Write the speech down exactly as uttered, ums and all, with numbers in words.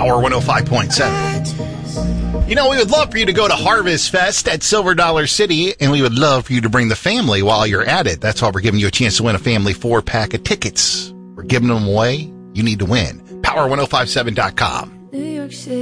Power one oh five point seven. You know, we would love for you to go to Harvest Fest at Silver Dollar City, and we would love for you to bring the family while you're at it. That's why we're giving you a chance to win a family four-pack of tickets. We're giving them away. You need to win. Power ten fifty-seven dot com.